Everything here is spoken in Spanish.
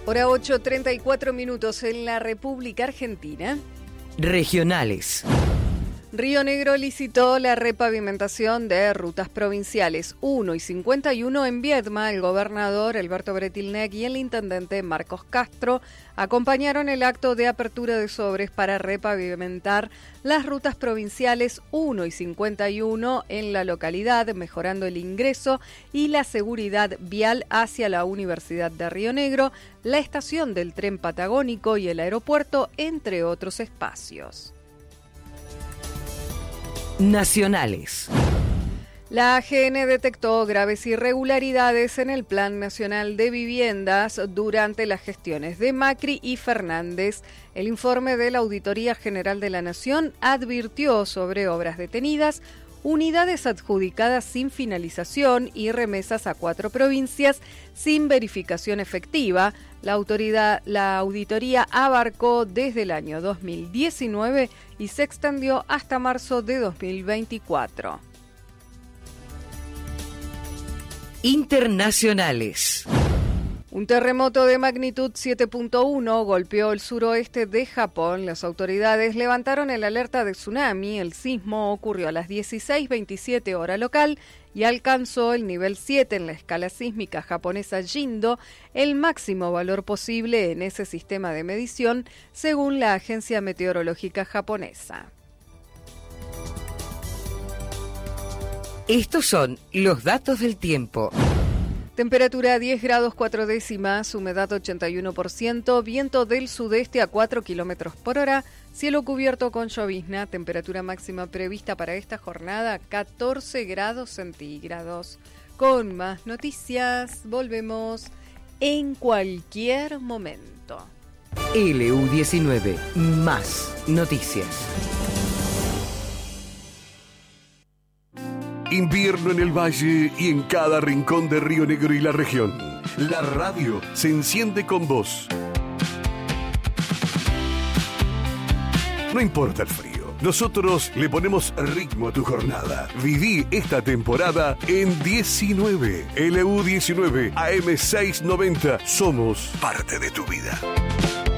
Hora 8:34 en la República Argentina. Regionales. Río Negro licitó la repavimentación de rutas provinciales 1 y 51 en Viedma. El gobernador Alberto Bretilnec y el intendente Marcos Castro acompañaron el acto de apertura de sobres para repavimentar las rutas provinciales 1 y 51 en la localidad, mejorando el ingreso y la seguridad vial hacia la Universidad de Río Negro, la estación del tren patagónico y el aeropuerto, entre otros espacios. Nacionales. La AGN detectó graves irregularidades en el Plan Nacional de Viviendas durante las gestiones de Macri y Fernández. El informe de la Auditoría General de la Nación advirtió sobre obras detenidas, unidades adjudicadas sin finalización y remesas a 4 provincias sin verificación efectiva. La auditoría abarcó desde el año 2019 y se extendió hasta marzo de 2024. Internacionales. Un terremoto de magnitud 7.1 golpeó el suroeste de Japón. Las autoridades levantaron el alerta de tsunami. El sismo ocurrió a las 16:27 hora local y alcanzó el nivel 7 en la escala sísmica japonesa Jindo, el máximo valor posible en ese sistema de medición, según la Agencia Meteorológica Japonesa. Estos son los datos del tiempo. Temperatura 10 grados 4 décimas, humedad 81%, viento del sudeste a 4 kilómetros por hora, cielo cubierto con llovizna, temperatura máxima prevista para esta jornada 14 grados centígrados. Con más noticias, volvemos en cualquier momento. LU19, más noticias. Invierno en el valle y en cada rincón de Río Negro y la región. La radio se enciende con vos. No importa el frío, nosotros le ponemos ritmo a tu jornada. Viví esta temporada en 19. LU19 AM690. Somos parte de tu vida.